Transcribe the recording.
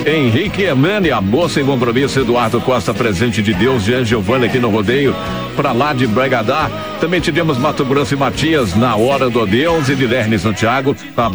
Henrique Emane, a moça em compromisso, Eduardo Costa, presente de Deus, Jean Giovanni aqui no rodeio, pra lá de Bragadá. Também tivemos Mato Grosso e Matias, na hora do Deus, e de Lernes Santiago.